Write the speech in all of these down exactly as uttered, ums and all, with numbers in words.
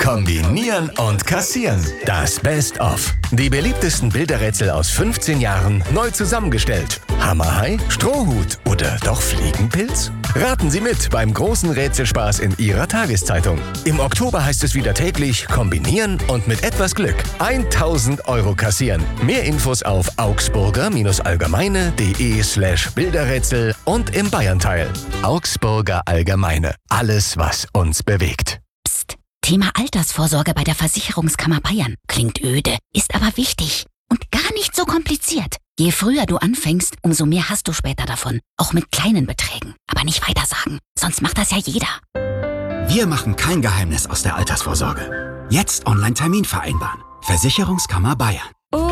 Kombinieren und kassieren. Das Best-of. Die beliebtesten Bilderrätsel aus fünfzehn Jahren neu zusammengestellt. Hammerhai, Strohhut oder doch Fliegenpilz? Raten Sie mit beim großen Rätselspaß in Ihrer Tageszeitung. Im Oktober heißt es wieder täglich kombinieren und mit etwas Glück tausend Euro kassieren. Mehr Infos auf augsburger-allgemeine.de slash Bilderrätsel und im Bayernteil. Augsburger Allgemeine. Alles, was uns bewegt. Psst. Thema Altersvorsorge bei der Versicherungskammer Bayern. Klingt öde, ist aber wichtig und gar nicht so kompliziert. Je früher du anfängst, umso mehr hast du später davon. Auch mit kleinen Beträgen. Aber nicht weitersagen, sonst macht das ja jeder. Wir machen kein Geheimnis aus der Altersvorsorge. Jetzt Online-Termin vereinbaren. Versicherungskammer Bayern.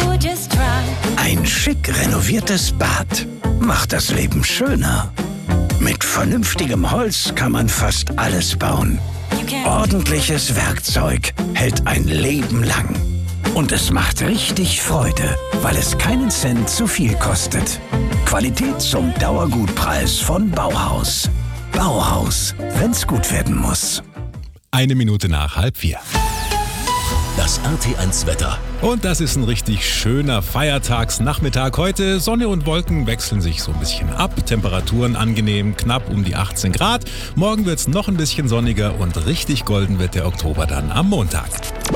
Ein schick renoviertes Bad macht das Leben schöner. Mit vernünftigem Holz kann man fast alles bauen. Ordentliches Werkzeug hält ein Leben lang. Und es macht richtig Freude, weil es keinen Cent zu viel kostet. Qualität zum Dauergutpreis von Bauhaus. Bauhaus, wenn's gut werden muss. Eine Minute nach halb vier. Das R T eins Wetter. Und das ist ein richtig schöner Feiertagsnachmittag heute. Sonne und Wolken wechseln sich so ein bisschen ab. Temperaturen angenehm, knapp um die achtzehn Grad. Morgen wird es noch ein bisschen sonniger und richtig golden wird der Oktober dann am Montag.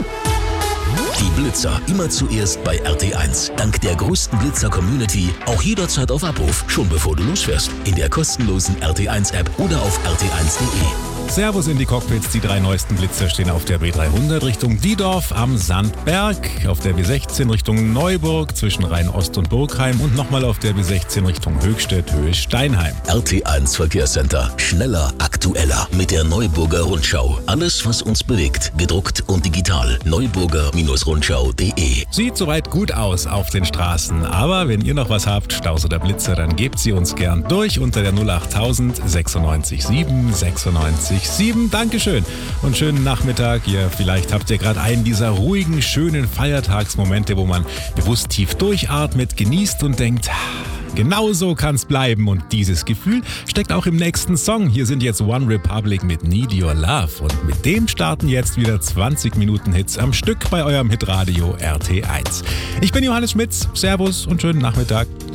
Die Blitzer immer zuerst bei R T eins. Dank der größten Blitzer-Community auch jederzeit auf Abruf, schon bevor du losfährst. In der kostenlosen R T eins App oder auf r t eins punkt de. Servus in die Cockpits, die drei neuesten Blitzer stehen auf der B dreihundert Richtung Diedorf am Sandberg, auf der B sechzehn Richtung Neuburg zwischen Rhein-Ost und Burgheim und nochmal auf der B sechzehn Richtung Höchstädt, Höhe Steinheim. R T eins Verkehrscenter. Schneller, aktueller mit der Neuburger Rundschau. Alles, was uns bewegt, gedruckt und digital. neuburger Rundschau punkt de. Sieht soweit gut aus auf den Straßen, aber wenn ihr noch was habt, Staus oder Blitzer, dann gebt sie uns gern durch unter der null acht null null sechsundneunzig sieben sechsundneunzig sieben. Dankeschön und schönen Nachmittag. Ihr, vielleicht habt ihr gerade einen dieser ruhigen, schönen Feiertagsmomente, wo man bewusst tief durchatmet, genießt und denkt, genau so kann's bleiben. Und dieses Gefühl steckt auch im nächsten Song. Hier sind jetzt One Republic mit Need Your Love. Und mit dem starten jetzt wieder zwanzig Minuten Hits am Stück bei eurem Hitradio R T eins. Ich bin Johannes Schmitz. Servus und schönen Nachmittag.